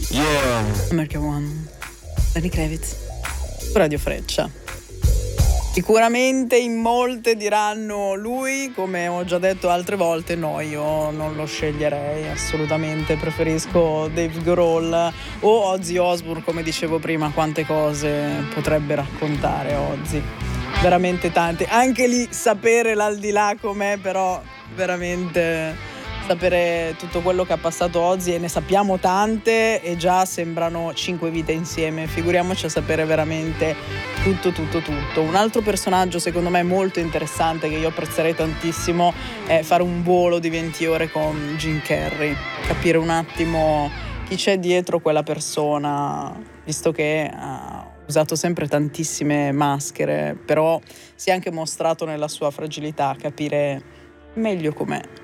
Yeah. American One, Lenny Kravitz, Radio Freccia. Sicuramente in molte diranno lui, come ho già detto altre volte, no, io non lo sceglierei assolutamente, preferisco Dave Grohl o Ozzy Osbourne, come dicevo prima, quante cose potrebbe raccontare Ozzy, veramente tante, anche lì sapere l'aldilà com'è, però veramente sapere tutto quello che ha passato Ozzy, e ne sappiamo tante e già sembrano 5 vite insieme, figuriamoci a sapere veramente tutto. Un altro personaggio secondo me molto interessante che io apprezzerei tantissimo è fare un volo di 20 ore con Jim Carrey, capire un attimo chi c'è dietro quella persona, visto che ha usato sempre tantissime maschere, però si è anche mostrato nella sua fragilità, capire meglio com'è.